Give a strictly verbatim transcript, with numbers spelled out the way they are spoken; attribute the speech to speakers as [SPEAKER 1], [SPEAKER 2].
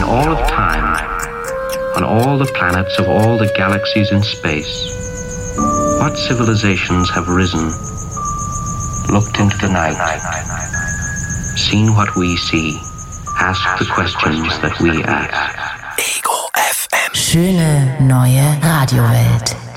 [SPEAKER 1] all of time, on all the planets of all the galaxies in space, what civilizations have risen, looked into the night, seen what we see, asked the questions that we ask.
[SPEAKER 2] Ego F M. Schöne neue Radiowelt.